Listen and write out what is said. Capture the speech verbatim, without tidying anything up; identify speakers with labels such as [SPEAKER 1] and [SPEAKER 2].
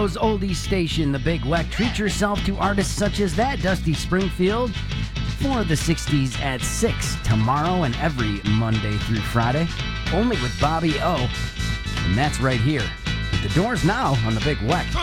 [SPEAKER 1] Toronto's oldies station, The Big Weck. Treat yourself to artists such as that, Dusty Springfield, for the sixties at six tomorrow and every Monday through Friday, only with Bobby O. And that's right here. The Doors now on The Big Weck.